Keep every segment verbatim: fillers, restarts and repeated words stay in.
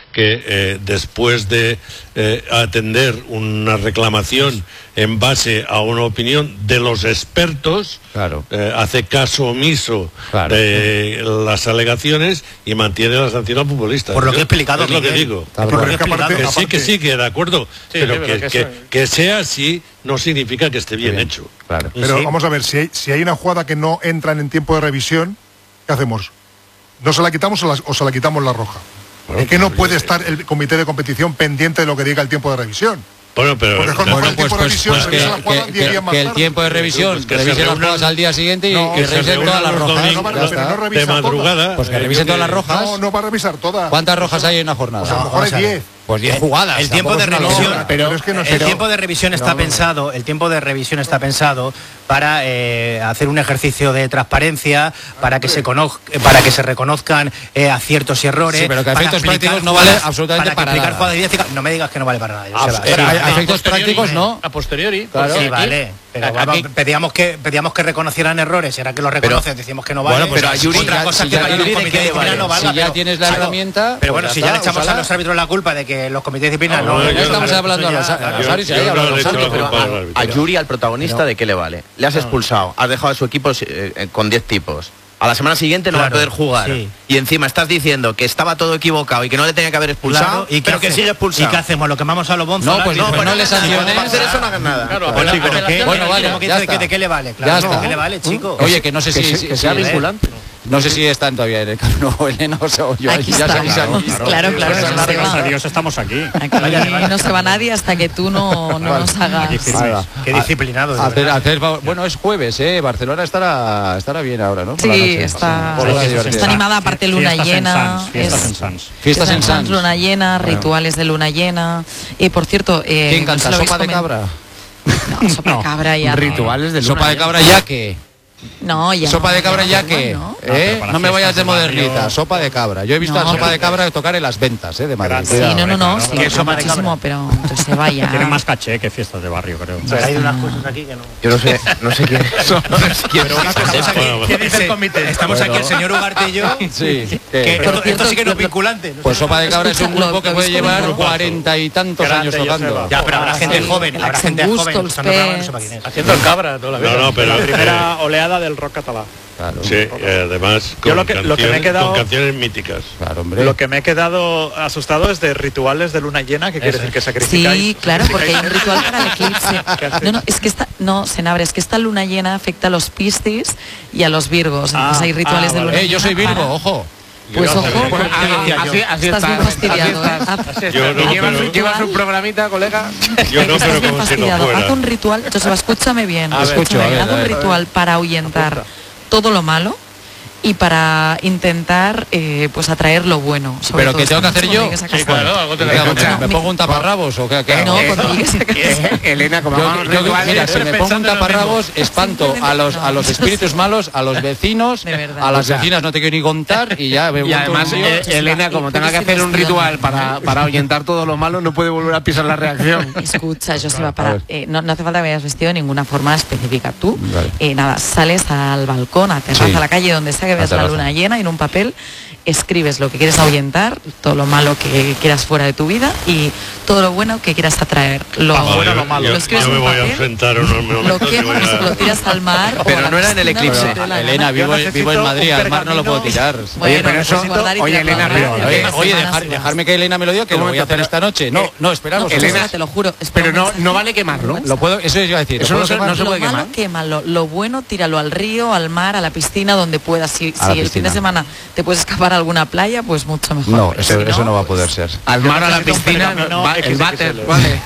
que eh, después de eh, atender una reclamación en base a una opinión de los expertos, claro. eh, hace caso omiso claro. de las alegaciones y mantiene la sanción al futbolista. Por lo que he explicado, es lo que digo. Por lo que he explicado. Que sí, que sí, que de acuerdo, sí, pero sí, que, que, que, que sea así no significa que esté bien, bien. hecho. Claro. Pero sí. vamos a ver, si hay, si hay una jugada que no entra en tiempo de revisión, ¿qué hacemos? ¿No se la quitamos o, la, o se la quitamos la roja? Bueno, es que no puede estar el comité de competición pendiente de lo que diga el tiempo de revisión. Bueno, pero Porque con bueno, el tiempo pues, de revisión pues, pues, revisa que, la jugada que, diez días más que el tarde. tiempo de revisión pues que revisen las jugadas al día siguiente y no, que revisen todas las rojas. Domingo, no, pero no revisa de madrugada. Todas. Pues que revisen todas las rojas. No, no va a revisar todas. ¿Cuántas rojas hay en una jornada? Pues a lo mejor hay diez. Pues diez jugadas. El tiempo de revisión, no, pero, pero es que no el pero, tiempo de revisión está no, no, pensado, el tiempo de revisión está pensado para eh, hacer un ejercicio de transparencia, para que se conozca, para que se reconozcan eh, aciertos y errores. Sí, pero que a efectos prácticos no vale absolutamente para, para nada. Didáctica, no me digas que no vale para nada. A, va, pero sí, a efectos prácticos no. A posteriori. Claro. Sí, vale. Pero aquí, vamos, pedíamos que pedíamos que reconocieran errores, y ahora que los reconocen decimos que no vale. Bueno, pero a Yuri, otra ya, cosa si que ya, para Yuri, el comité de disciplina no valga. Si ya tienes la claro, herramienta. Pero bueno, pues si ya ya le está, echamos úsala. a los árbitros la culpa de que los comités de disciplina no. No, no, no estamos hablando a los árbitros, ahí hablamos de los árbitros. A Yuri, al protagonista, ¿de qué le vale? Le has expulsado, has dejado a su equipo eh, con diez tipos. A la semana siguiente no claro, va a poder jugar. Sí. Y encima estás diciendo que estaba todo equivocado y que no le tenía que haber expulsado, claro, y pero que sigue expulsado. ¿Y qué hacemos? ¿Lo quemamos a los bonzos? No, pues no, pues no le sanciones. Para hacer eso no hagan nada. Claro, bueno, pero pero ¿qué? Bueno, vale, ¿Cómo que ya dice está. que de qué le vale? Claro, ya está. ¿de qué le vale, chico? Oye, que no sé si, que, si, que sea si vinculante. No sé si están todavía en el camino o Elena o sea, yo. Aquí ya estamos, se avisan. claro, claro, claro, no gracias a Dios estamos aquí. Aquí no se va nadie hasta que tú no, no nos hagas. Qué disciplinado. Hacer, hacer, bueno, es jueves, ¿eh? Barcelona estará estará bien ahora, ¿no? Por sí, está, sí. está animada, aparte luna fiestas llena. En Sans, fiestas es, en Sans. Fiestas en Sans. Luna llena, bueno. Rituales de luna llena. Y por cierto, eh, ¿quién canta? ¿Sopa de cabra? No, sopa no. de cabra ya. Rituales de luna Sopa de cabra ya que. No, ya. Sopa de cabra ya no, que, no, ¿eh? no, no me vayas de modernita, barrio... sopa de cabra. Yo he visto no, a sopa de cabra tocar en las ventas, ¿eh? De Madrid. Sí, no, no, no, sí, ¿qué sopa de cabra? Pero entonces se vaya. Tiene más caché que fiestas de barrio, creo. Pero hay unas cosas aquí que no. Yo no sé, no sé quién son. Pero una cosa es aquí, ¿qué dice el comité? Estamos aquí el señor Ugarte y yo. Sí. Que esto, esto sí que no es vinculante. Pues sopa de cabra es un grupo que puede llevar cuarenta y tantos años tocando. Ya, pero habrá gente joven, habrá gente joven. Haciendo el cabra toda la vida. No, no, pero la primera oleada del rock catalán. Claro, sí, eh, además con, lo que, canciones, lo que me he quedado, con canciones míticas. Claro, hombre. Lo que me he quedado asustado es de rituales de luna llena, que quiere decir que sacrificáis. Sí, claro, porque hay un ritual para el eclipse. No, no, es que esta, no, Senabre, es que esta luna llena afecta a los Piscis y a los Virgos. Entonces ah, hay rituales ah, de luna eh, llena. Yo soy Virgo, para... ojo. Pues ojo, porque así, así estás está, bien fastidiado. Así ¿eh? Yo no, llevas, pero... llevas un programita, colega. Yo no, pero como si no fuera. Haz un ritual, Joseba, escúchame bien. A ver, escucho, a ver, haz un ritual para ahuyentar todo lo malo y para intentar eh, pues atraer lo bueno. Pero que tengo que hacer yo. Sí, claro, algo te no, ¿Me pongo un taparrabos o qué? qué? No, eh, porque Elena, como yo, yo, yo, mira, si me pongo un taparrabos espanto a los a los espíritus malos, a los vecinos, a las vecinas no te quiero ni contar y ya me y además eh, Elena, como tenga que hacer un ritual para para ahuyentar todo lo malo, no puede volver a pisar la reacción. Escucha, Joseba, para eh, no, no hace falta que hayas vestido de ninguna forma específica. Tú, vale. eh, nada, sales al balcón, a terraza, sí. a la calle, donde sea que veas la luna llena, y en un papel escribes lo que quieres ahuyentar, todo lo malo que quieras fuera de tu vida y todo lo bueno que quieras atraer. Lo, ah, bueno, lo malo. Yo, yo me voy papel, a enfrentar unos momentos. Lo quemas, a... lo tiras al mar. Pero no era en el eclipse. Pero, Elena, vivo, vivo en Madrid, al mar no lo puedo tirar. Bueno, oye, pero eso. Oye, Elena, pero, oye, oye dejar, dejarme que Elena me lo diga, que lo voy a hacer esta noche. No, no, esperamos. Elena, te lo juro. Pero no, no vale quemarlo. Lo puedo, eso iba a decir. Eso no se puede quemar. Quémalo. Lo bueno, tíralo al río, al mar, a la piscina, donde puedas. Si el fin de semana te puedes escapar a alguna playa, pues mucho mejor. No, eso, si no, eso no va a poder ser. Al mar, a la piscina, no, va, el váter, vale.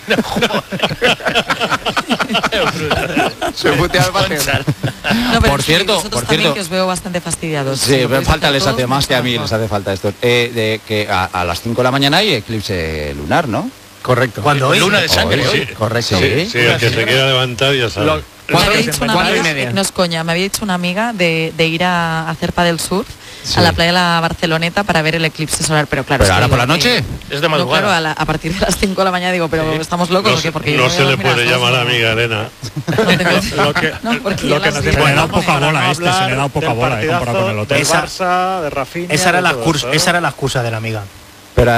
Se putea al váter. No, por cierto, por por también cierto, que os veo bastante fastidiados. Sí, me falta, les hace más que a mí, les hace falta esto. Eh, de que a, a las cinco de la mañana hay eclipse lunar, ¿no? Correcto. ¿Cuándo hoy? Luna de sangre. Hoy, sí. Correcto. Sí, sí, el que se quiera levantar ya sabe. Lo, me había dicho una amiga, no es coña, me había dicho una amiga de, de ir a hacer pádel surf sí. a la playa de la Barceloneta para ver el eclipse solar, pero claro. ¿Pero ahora por la noche? Que, es de madrugada. No, claro, a, la, a partir de las cinco de la mañana digo, pero sí. estamos locos. No, ¿o qué? Porque no yo se le puede llamar a amiga, Elena. Lo que, no, porque lo que nos dice, bueno, le da poca bola a este, se le da poca bola eh, comparado con el otro. Esa, Barça, de Rafinha, esa era la excusa, esa era la excusa de la amiga.